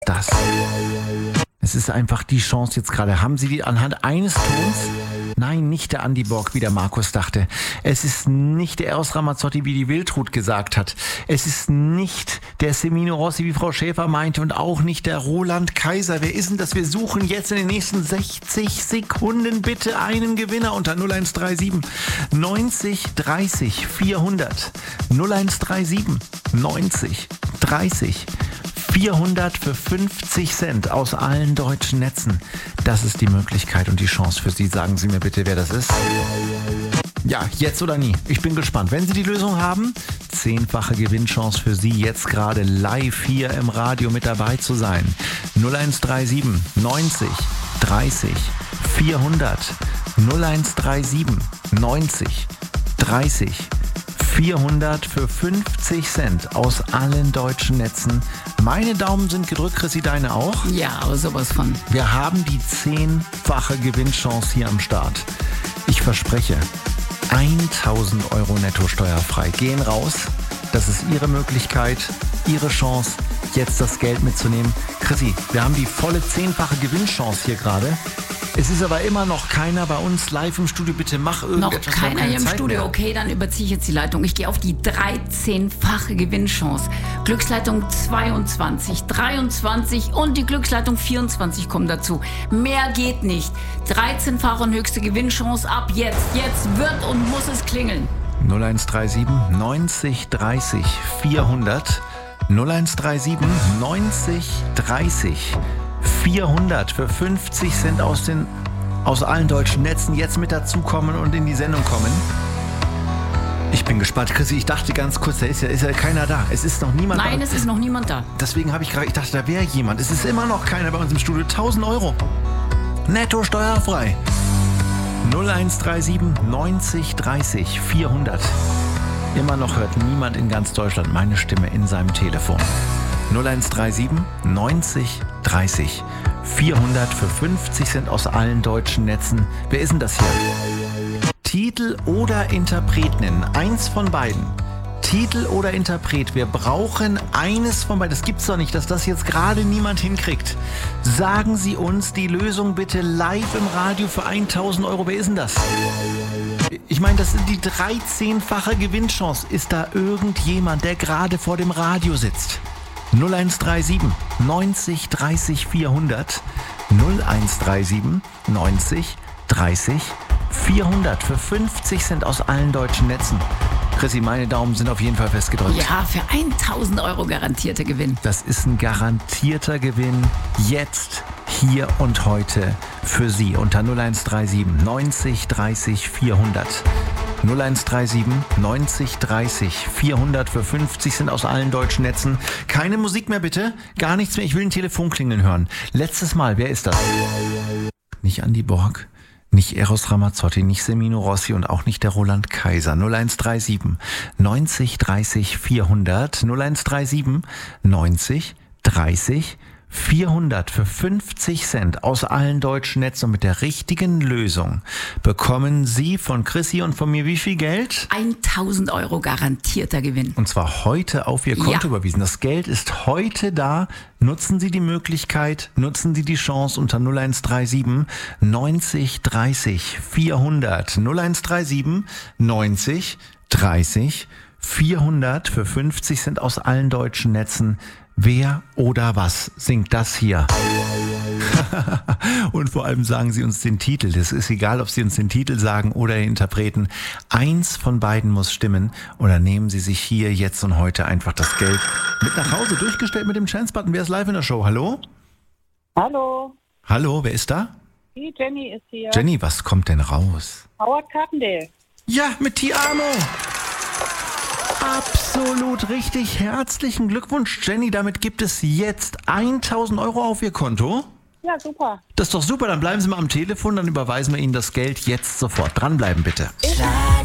Das. Es ist einfach die Chance jetzt gerade. Haben Sie die anhand eines Tons? Nein, nicht der Andi Borg, wie der Markus dachte. Es ist nicht der Eros Ramazzotti, wie die Wiltrud gesagt hat. Es ist nicht der Semino Rossi, wie Frau Schäfer meinte, und auch nicht der Roland Kaiser. Wer ist denn das? Wir suchen jetzt in den nächsten 60 Sekunden bitte einen Gewinner unter 0137 90 30 400. 0137 90 30 400 für 50 Cent aus allen deutschen Netzen. Das ist die Möglichkeit und die Chance für Sie. Sagen Sie mir bitte, wer das ist. Ja, jetzt oder nie. Ich bin gespannt. Wenn Sie die Lösung haben, 10-fache Gewinnchance für Sie, jetzt gerade live hier im Radio mit dabei zu sein. 0137 90 30 400. 0137 90 30 400 für 50 Cent aus allen deutschen Netzen. Meine Daumen sind gedrückt, Chrissy, deine auch? Ja, aber sowas von. Wir haben die 10-fache Gewinnchance hier am Start. Ich verspreche, 1.000 Euro netto steuerfrei gehen raus. Das ist Ihre Möglichkeit, Ihre Chance, jetzt das Geld mitzunehmen. Chrissy, wir haben die volle 10-fache Gewinnchance hier gerade. Es ist aber immer noch keiner bei uns live im Studio. Bitte mach irgendetwas. Noch keiner hier im Studio. Mehr. Okay, dann überziehe ich jetzt die Leitung. Ich gehe auf die 13-fache Gewinnchance. Glücksleitung 22, 23 und die Glücksleitung 24 kommen dazu. Mehr geht nicht. 13-fache und höchste Gewinnchance ab jetzt. Jetzt wird und muss es klingeln. 0137 90 30 400. 0137 90 30 400 für 50 Cent aus allen deutschen Netzen jetzt mit dazukommen und in die Sendung kommen. Ich bin gespannt, Chrissy. Ich dachte ganz kurz, da ist ja keiner da. Es ist noch niemand da. Nein, es ist noch niemand da. Deswegen habe ich dachte, da wäre jemand. Es ist immer noch keiner bei uns im Studio. 1.000 Euro. Netto steuerfrei. 0137 90 30 400. Immer noch hört niemand in ganz Deutschland meine Stimme in seinem Telefon. 0137 90 30 400 für 50 Cent aus allen deutschen Netzen. Wer ist denn das hier? Titel oder Interpret nennen. Eins von beiden. Titel oder Interpret. Wir brauchen eines von beiden. Das gibt's doch nicht, dass das jetzt gerade niemand hinkriegt. Sagen Sie uns die Lösung bitte live im Radio für 1.000 Euro. Wer ist denn das? Ich meine, das ist die 13-fache Gewinnchance. Ist da irgendjemand, der gerade vor dem Radio sitzt? 0137 90 30 400. 0137 90 30 400 für 50 Cent aus allen deutschen Netzen. Chrissy, meine Daumen sind auf jeden Fall festgedrückt. Ja, für 1.000 Euro garantierter Gewinn. Das ist ein garantierter Gewinn. Jetzt, hier und heute für Sie unter 0137 90 30 400. 0137 90 30 400 für 50 Cent aus allen deutschen Netzen. Keine Musik mehr bitte, gar nichts mehr. Ich will ein Telefon klingeln hören. Letztes Mal, wer ist das? Nicht Andi Borg, nicht Eros Ramazzotti, nicht Semino Rossi und auch nicht der Roland Kaiser. 0137 90 30 400. 0137 90 30 400 für 50 Cent aus allen deutschen Netzen und mit der richtigen Lösung bekommen Sie von Chrissy und von mir wie viel Geld? 1.000 Euro garantierter Gewinn. Und zwar heute auf Ihr Konto überwiesen. Das Geld ist heute da. Nutzen Sie die Möglichkeit, nutzen Sie die Chance unter 0137 90 30 400. 0137 90 30 400 für 50 Cent aus allen deutschen Netzen. Wer oder was singt das hier? Und vor allem sagen Sie uns den Titel. Das ist egal, ob Sie uns den Titel sagen oder den Interpreten. Eins von beiden muss stimmen. Oder nehmen Sie sich hier jetzt und heute einfach das Geld mit nach Hause. Durchgestellt mit dem Chance-Button. Wer ist live in der Show? Hallo? Hallo. Hallo, wer ist da? Die Jenny ist hier. Jenny, was kommt denn raus? Howard Carpendale. Ja, mit Ti Amo. Absolut richtig. Herzlichen Glückwunsch, Jenny. Damit gibt es jetzt 1.000 Euro auf Ihr Konto. Ja, super. Das ist doch super. Dann bleiben Sie mal am Telefon. Dann überweisen wir Ihnen das Geld jetzt sofort. Dranbleiben bitte.